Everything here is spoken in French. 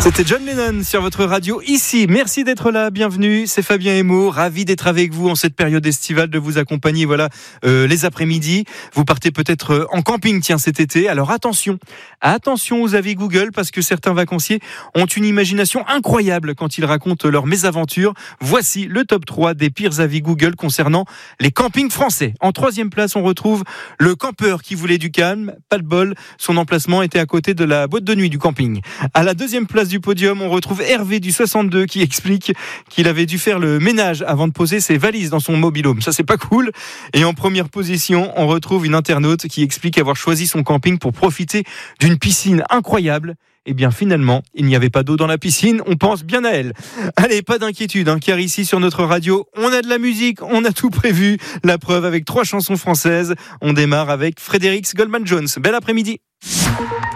C'était John Lennon sur votre radio ici. Merci d'être là, bienvenue. C'est Fabien Emo, ravi d'être avec vous en cette période estivale, de vous accompagner les après-midi. Vous partez peut-être en camping cet été. Alors attention aux avis Google parce que certains vacanciers ont une imagination incroyable quand ils racontent leurs mésaventures. Voici le top 3 des pires avis Google concernant les campings français. En 3e place, on retrouve le campeur qui voulait du calme. Pas de bol, son emplacement était à côté de la boîte de nuit du camping. À la 2e place du podium, on retrouve Hervé du 62 qui explique qu'il avait dû faire le ménage avant de poser ses valises dans son mobil-home. Ça, c'est pas cool. Et en première position, on retrouve une internaute qui explique avoir choisi son camping pour profiter d'une piscine incroyable. Eh bien, finalement, il n'y avait pas d'eau dans la piscine. On pense bien à elle. Allez, pas d'inquiétude, car ici, sur notre radio, on a de la musique, on a tout prévu. La preuve avec 3 chansons françaises. On démarre avec Frédéric Goldman Jones. Bel après-midi.